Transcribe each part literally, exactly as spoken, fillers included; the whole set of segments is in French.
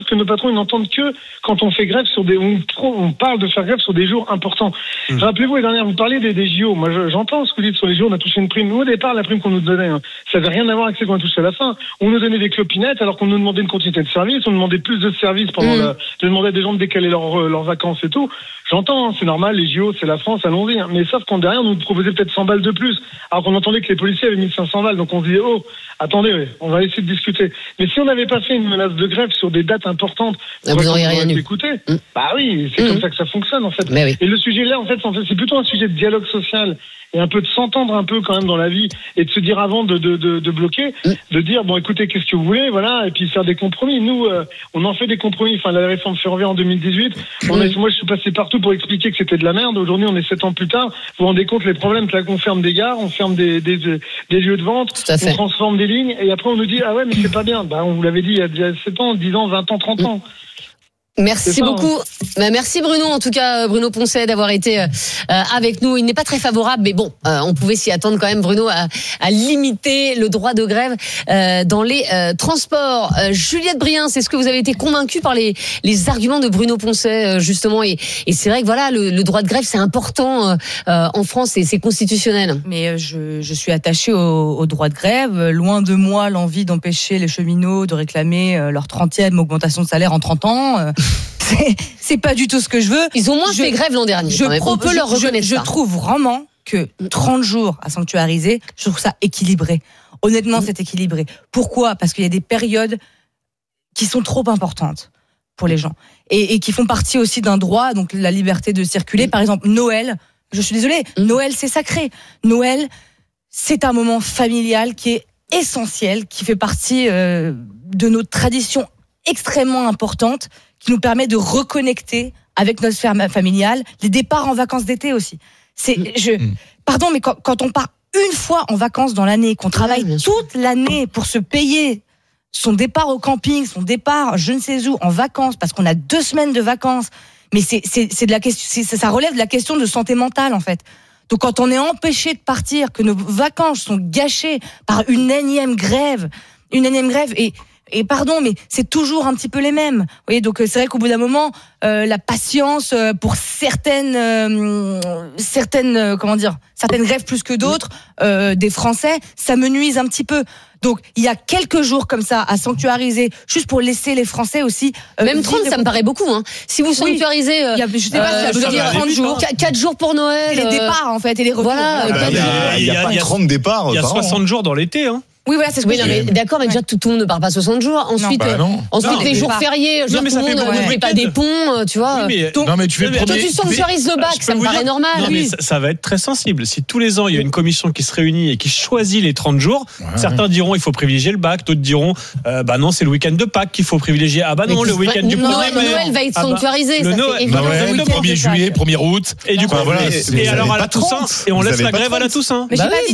que nos patrons ils n'entendent que quand on fait grève sur des, on, on parle de faire grève sur des jours importants. Mmh. Rappelez-vous, les dernières, vous parlez des, des J O. Moi, je, j'entends ce que vous dites sur les J O. On a touché une prime. Nous, au départ, la prime qu'on nous donnait, hein, ça n'avait rien à voir avec ce qu'on a touché à la fin. On nous donnait des clopinettes alors qu'on nous demandait une continuité de service. On nous demandait plus de services pendant mmh. la, on demandait à des gens de décaler leurs, leurs vacances et tout. J'entends, hein, c'est normal, les J O, c'est la France, allons-y. Hein. Mais sauf qu'on derrière, on nous proposait peut-être cent balles de plus. Alors qu'on entendait que les policiers avaient mis cinq cents balles. Donc on se disait, oh, attendez, ouais, on va essayer de discuter. Mais si on n'avait pas fait une menace de grève sur des dates importantes, ah, vous n'auriez rien eu. Écouté, mmh. bah oui, c'est mmh. comme ça que ça fonctionne, en fait. Oui. Et le sujet là, en fait, c'est plutôt un sujet de dialogue social et un peu de s'entendre un peu quand même dans la vie et de se dire avant de, de, de, de bloquer, mmh. de dire, bon, écoutez, qu'est-ce que vous voulez, voilà, et puis faire des compromis. Nous, euh, on en fait des compromis. Enfin, la réforme ferroviaire en deux mille dix-huit, mmh. on a, moi, je suis passé partout pour expliquer que c'était de la merde. Aujourd'hui, on est sept ans plus tard. Vous vous rendez compte les problèmes que là, qu'on ferme des gares, on ferme des, des, des lieux de vente, on transforme des lignes, et après, on nous dit, ah ouais, mais c'est pas bien. Bah, on vous l'avait dit il y a sept ans, dix ans, vingt ans, trente ans. Merci ça, beaucoup. Hein. Merci Bruno, en tout cas Bruno Poncet d'avoir été euh, avec nous. Il n'est pas très favorable, mais bon, euh, on pouvait s'y attendre quand même, Bruno, à, à limiter le droit de grève euh, dans les euh, transports. Euh, Juliette Brien, est-ce que vous avez été convaincue par les, les arguments de Bruno Poncet euh, justement et, et c'est vrai que voilà, le, le droit de grève c'est important euh, en France et c'est constitutionnel. Mais je, je suis attachée au, au droit de grève. Loin de moi l'envie d'empêcher les cheminots de réclamer leur trentième augmentation de salaire en trente ans. Euh, C'est, c'est pas du tout ce que je veux. Ils ont moins je, fait grève l'an dernier. Je, On peut je, leur reconnaître je, ça. Je trouve vraiment que trente jours à sanctuariser, je trouve ça équilibré. Honnêtement, mmh. c'est équilibré. Pourquoi ? Parce qu'il y a des périodes qui sont trop importantes pour les gens et, et qui font partie aussi d'un droit, donc la liberté de circuler. Mmh. Par exemple, Noël. Je suis désolée, mmh. Noël c'est sacré. Noël, c'est un moment familial qui est essentiel, qui fait partie euh, de nos traditions extrêmement importantes, qui nous permet de reconnecter avec notre sphère familiale, les départs en vacances d'été aussi. C'est, je, mmh. pardon, mais quand, quand on part une fois en vacances dans l'année, qu'on travaille mmh, toute l'année pour se payer son départ au camping, son départ je ne sais où en vacances, parce qu'on a deux semaines de vacances, mais c'est, c'est, c'est de la question, c'est, ça relève de la question de santé mentale en fait. Donc quand on est empêché de partir, que nos vacances sont gâchées par une énième grève, une énième grève et Et pardon, mais c'est toujours un petit peu les mêmes. Vous voyez, donc c'est vrai qu'au bout d'un moment, euh, la patience euh, pour certaines, euh, certaines, euh, comment dire, certaines grèves plus que d'autres euh, des Français, ça me nuise un petit peu. Donc il y a quelques jours comme ça à sanctuariser, juste pour laisser les Français aussi. Euh, Même trente, ça me paraît beaucoup. Hein. Si vous sanctuarisez, oui. euh, y a, je sais pas, euh, je veux dire trente jours, quatre jours pour Noël, et les départs en fait et les retours. Voilà, il y a, il y a, il y a pas trente départs. Il y a soixante jours dans l'été, hein. Oui, voilà, c'est ce que oui, non, mais d'accord, mais déjà tout, tout le monde ne part pas soixante jours. Ensuite, non, bah non. ensuite non, les jours pas. fériés, genre, tout le monde ne fait pas des ponts, tu vois. Oui, mais, Donc, non, mais tu fais toi, premier... tu sanctuarises le bac, ça me paraît dire, normal. Non, oui. mais ça, ça va être très sensible. Si tous les ans il y a une commission qui se réunit et qui choisit les trente jours, ouais. certains diront il faut privilégier le bac, d'autres diront euh, bah non c'est le week-end de Pâques qu'il faut privilégier. Ah bah non mais le week-end du Noël, Noël va être ah bah, sanctuarisé. Le ça Noël, c'est évident. Bah ouais, le premier juillet, premier août. Et du coup voilà. Et alors à la Toussaint et on laisse la grève à la Toussaint. Bah oui,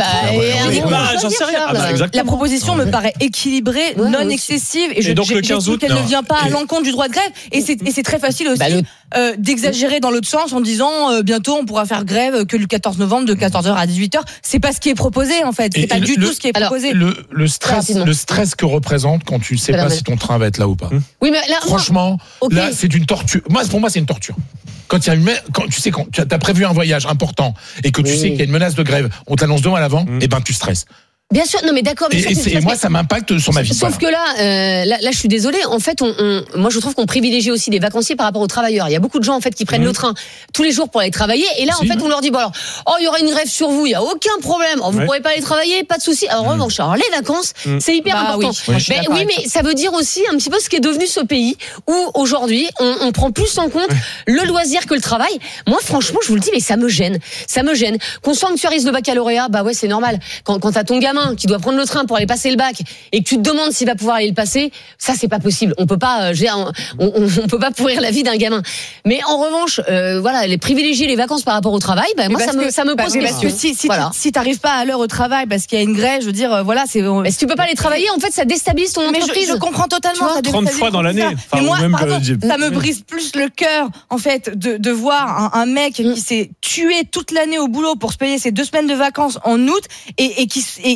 bah j'en sais rien. La proposition me paraît équilibrée, ouais, non aussi. excessive, et, et je donc le quinze août, qu'elle non. ne vient pas à l'encontre du droit de grève, et c'est, et c'est très facile aussi bah, le... euh, d'exagérer dans l'autre sens en disant euh, bientôt on pourra faire grève que le quatorze novembre de quatorze heures à dix-huit heures. C'est pas ce qui est proposé en fait, c'est et, pas et du le, tout ce qui est alors, proposé. Le, le stress, le stress que représente quand tu sais pas si ton train va être là ou pas. Oui, mais là, franchement, okay. là c'est une torture. Moi, pour moi, c'est une torture. Quand il y a une, quand tu sais quand tu as prévu un voyage important et que tu oui. sais qu'il y a une menace de grève, on t'annonce deux mois à l'avant, mmh. et ben tu stresses. Bien sûr, non mais d'accord. Mais et, et, et moi, ça m'impacte sur ma vie. Sauf que là, euh, là, là, je suis désolée. En fait, on, on, moi, je trouve qu'on privilégie aussi les vacanciers par rapport aux travailleurs. Il y a beaucoup de gens en fait qui prennent mmh. le train tous les jours pour aller travailler. Et là, si, en fait, on leur dit bon alors, oh, il y aura une grève sur vous, il y a aucun problème. Oh, vous ouais. pourrez pas aller travailler, pas de souci. Alors, en revanche, alors les vacances, mmh. c'est hyper bah, important. Oui, oui, mais, oui mais ça veut dire aussi un petit peu ce qui est devenu ce pays où aujourd'hui, on, on prend plus en compte le loisir que le travail. Moi, franchement, je vous le dis, mais ça me gêne. Ça me gêne. Qu'on sanctuarise le baccalauréat, bah ouais, c'est normal. Quand, quand t'as ton gamin qui doit prendre le train pour aller passer le bac et que tu te demandes s'il va pouvoir aller le passer, ça c'est pas possible. On peut pas, euh, on, on, on peut pas pourrir la vie d'un gamin. Mais en revanche, euh, voilà, les privilégier les vacances par rapport au travail, bah, moi ça que, me ça me bah, pose question. question. Si si, voilà. si t'arrives pas à l'heure au travail parce qu'il y a une grève, je veux dire, euh, voilà, c'est. Euh, mais si tu peux pas aller travailler, en fait, ça déstabilise ton mais entreprise. Je, je comprends totalement. Ça trente fois dans l'année. Enfin, mais moi, même pardon, que... ça me brise plus le cœur, en fait, de de voir un, un mec mm. qui s'est tué toute l'année au boulot pour se payer ses deux semaines de vacances en août et et qui et,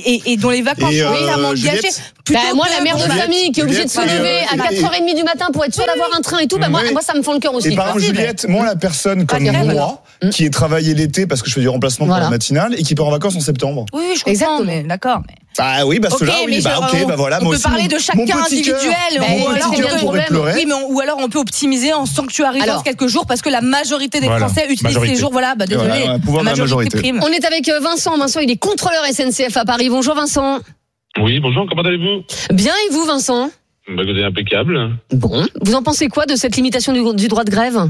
et, et dont les vacances Et, sont euh, entièrement Juliette gâchées. Bah, moi, que- la mère de Juliette, famille qui est obligée de se Juliette, lever euh, à quatre heures trente du matin pour être sûre d'avoir un train et tout, bah, moi, Oui. moi, ça me fend le cœur aussi. Et par exemple, Juliette, moi, la personne comme c'est vrai, moi, voilà. qui est travaillé l'été parce que je fais du remplacement pour Voilà. la matinale et qui part en vacances en septembre. Oui, oui, je comprends, Exactement. mais d'accord. Mais... Ah oui, bah Ok, cela, oui, mais bah je- ok, on- bah voilà. on moi peut aussi, parler mon- de mon chacun petit cœur- individuel. Bah, ou voilà, alors c'est on bien peut- le problème. pleurer. Oui, mais on- ou alors on peut optimiser en sanctuarisant Alors. quelques jours parce que la majorité des Voilà. Français utilisent Majorité. ces jours. Voilà, bah désolé, Ouais, ouais, pouvoir de la majorité. prime. On est avec euh, Vincent. Vincent, il est contrôleur S N C F à Paris. Bonjour Vincent. Oui, bonjour, comment allez-vous? Bien et vous Vincent? Bah, vous êtes impeccable. Bon. Vous en pensez quoi de cette limitation du, du droit de grève?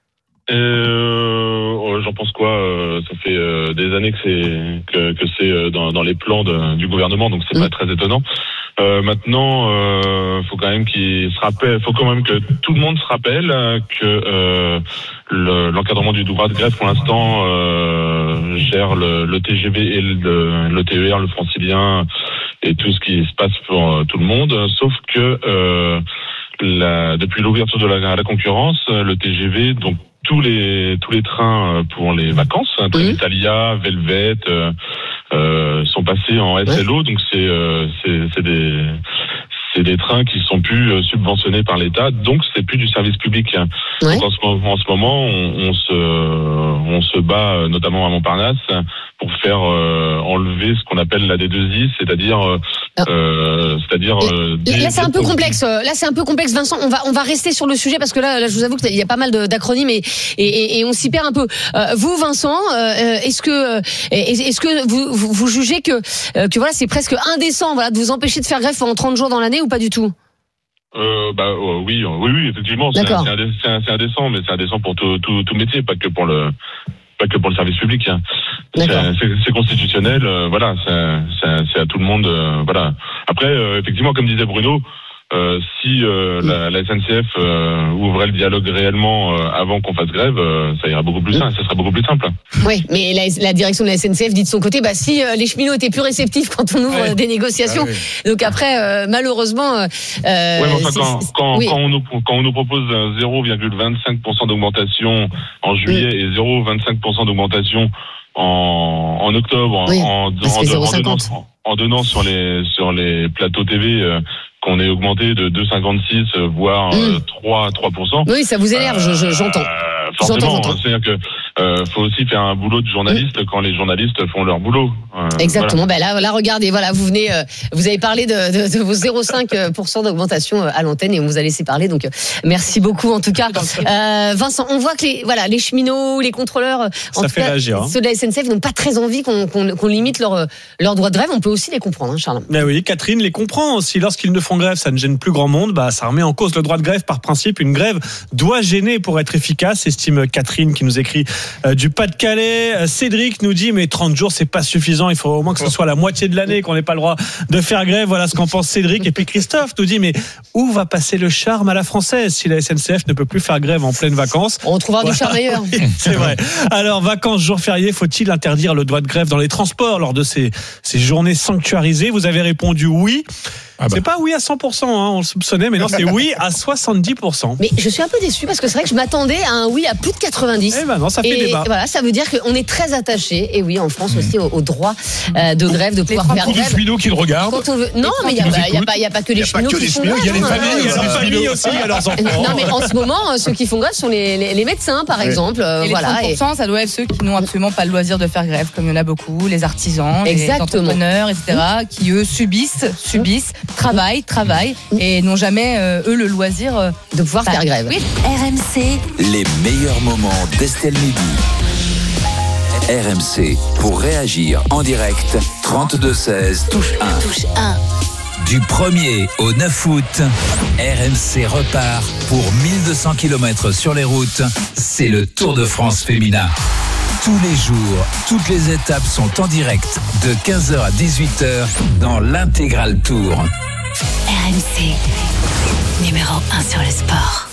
Euh, j'en pense quoi euh, Ça fait euh, des années que c'est que, que c'est euh, dans, dans les plans de, du gouvernement, donc c'est Mm. pas très étonnant. Euh, maintenant, euh, faut quand même qu'il se rappelle, faut quand même que tout le monde se rappelle euh, que euh, le, l'encadrement du droit de grève pour l'instant euh, gère le, le T G V et le, le T E R, le francilien et tout ce qui se passe pour euh, tout le monde, sauf que euh, la, depuis l'ouverture de la, la concurrence, le T G V, donc tous les tous les trains pour les vacances, hein, Trenitalia, Velvet, euh, euh, sont passés en S L O, donc c'est euh, c'est c'est des c'est des trains qui sont plus euh, subventionnés par l'État, donc c'est plus du service public. Hein. Ouais. Donc en ce moment, en ce moment, on, on se on se bat euh, notamment à Montparnasse pour faire euh, enlever ce qu'on appelle la D deux I, c'est-à-dire euh, Ah. euh, c'est-à-dire euh, Là, des- c'est un peu des- complexe. Là, c'est un peu complexe, Vincent. On va, on va rester sur le sujet parce que là, là je vous avoue qu'il y a pas mal de- d'acronymes et, et, et, et on s'y perd un peu. Euh, vous, Vincent, euh, est-ce que, euh, est-ce que vous, vous, vous jugez que, euh, que voilà, c'est presque indécent, voilà, de vous empêcher de faire grève pendant trente jours dans l'année ou pas du tout? Euh, bah euh, oui, oui, oui, effectivement, c'est, D'accord. c'est, indé- c'est, un- c'est indécent, mais c'est indécent pour tout, tout, tout métier, pas que pour le, pas que pour le service public. Hein. C'est, D'accord. c'est, c'est constitutionnel, euh, voilà, c'est, c'est, c'est à tout le monde, euh, voilà. Après, euh, effectivement, comme disait Bruno, euh, si euh, la, la S N C F euh, ouvrait le dialogue réellement euh, avant qu'on fasse grève, euh, ça ira beaucoup plus simple, ça sera beaucoup plus simple. Oui, mais la, la direction de la S N C F dit de son côté, bah si euh, les cheminots étaient plus réceptifs quand on ouvre Ouais. euh, des négociations. Ah oui. Donc après, euh, malheureusement, euh, Ouais, mais enfin, c'est- quand, c'est- quand, oui. quand, on nous, quand on nous propose un zéro virgule vingt-cinq pour cent d'augmentation en juillet et zéro virgule vingt-cinq pour cent d'augmentation en, en octobre, en, Oui, en, ça fait en, zéro en virgule donnant, cinquante. en donnant sur les, sur les plateaux T V euh, qu'on ait augmenté de deux virgule cinquante-six, euh, voire euh, trois pour cent. Oui, ça vous énerve, je- je- j'entends. Euh, forcément, J'entends, j'entends. c'est-à-dire que euh, faut aussi faire un boulot de journaliste quand les journalistes font leur boulot. Euh, Exactement. Ben là, là, regardez, voilà, vous venez, euh, vous avez parlé de, de, de vos zéro virgule cinq pour cent d'augmentation euh, à l'antenne et on vous a laissé parler. Donc, euh, merci beaucoup en tout cas, euh, Vincent. On voit que les, voilà, les cheminots, les contrôleurs, euh, en Ça tout fait cas, réagir, hein. ceux de la S N C F n'ont pas très envie qu'on qu'on qu'on limite leur euh, leur droit de grève. On peut aussi les comprendre, hein, Charles. Ben oui, Catherine les comprend. Si lorsqu'ils ne font grève, ça ne gêne plus grand monde, bah ça remet en cause le droit de grève par principe. Une grève doit gêner pour être efficace, estime Catherine qui nous écrit euh, du Pas-de-Calais. Euh, Cédric nous dit mais trente jours c'est pas suffisant, il faut au moins que ce soit la moitié de l'année qu'on n'ait pas le droit de faire grève. Voilà ce qu'en pense Cédric. Et puis Christophe nous dit mais où va passer le charme à la française si la S N C F ne peut plus faire grève en pleine vacances? On trouvera du charme ailleurs. C'est vrai. Alors, vacances, jours fériés, faut-il interdire le droit de grève dans les transports lors de ces, ces journées sanctuarisées? Vous avez répondu oui. Ah bah. C'est pas oui à cent pour cent, hein, on le soupçonnait, mais non, c'est oui à soixante-dix pour cent. Mais je suis un peu déçue parce que c'est vrai que je m'attendais à un oui à plus de quatre-vingt-dix. Eh ben non, ça fait Et débat. voilà, ça veut dire qu'on est très attaché, et oui, en France aussi, au, au droit euh, de grève, de pouvoir faire Pour des grève. cheminots qui le regardent. Quand on veut. Non, mais il n'y a, qui nous pas- il y a, écoutent. pas- il y a pas que les Il y a pas cheminots que qui les font cheminots, grève. il y a les hein. familles, il y a Il y a des leur famille cheminots. aussi, il y a leurs enfants. Non, mais en ce moment, euh, ceux qui font grève sont les, les, les médecins, par exemple. euh, Et les voilà. trente pour Et- cent, ça doit être ceux qui n'ont absolument pas le loisir de faire grève, comme il y en a beaucoup, les artisans, Exactement. les entrepreneurs, et cetera, qui eux subissent, subissent, travaillent, travaillent, et n'ont jamais euh, eux le loisir euh, de pouvoir bah, faire grève. Oui. R M C, Les meilleurs moments d'Estelle Midi. R M C, pour réagir en direct, trente-deux seize, touche un. touche un. Du premier au neuf août, R M C repart pour mille deux cents kilomètres sur les routes. C'est le Tour de France féminin. Tous les jours, toutes les étapes sont en direct de quinze heures à dix-huit heures dans l'intégral Tour. R M C, numéro un sur le sport.